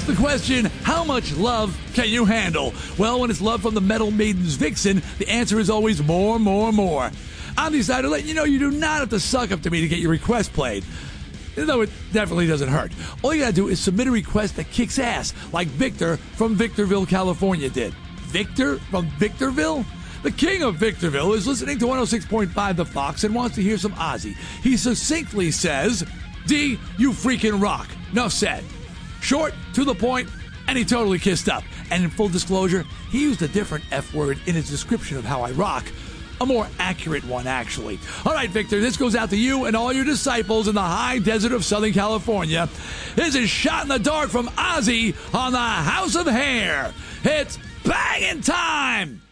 the question, how much love can you handle? Well, when it's love from the Metal Maiden's Vixen, the answer is always more, more, more. I'm decided to let you know you do not have to suck up to me to get your request played. Though it definitely doesn't hurt. All you gotta do is submit a request that kicks ass, like Victor from Victorville, California did. Victor from Victorville? The king of Victorville is listening to 106.5 The Fox and wants to hear some Ozzy. He succinctly says, D, you freaking rock. Enough said. Short, to the point, and he totally kissed up. And in full disclosure, he used a different F word in his description of how I rock. A more accurate one, actually. All right, Victor, this goes out to you and all your disciples in the high desert of Southern California. This is Shot in the Dark from Ozzy on the House of Hair. It's banging time!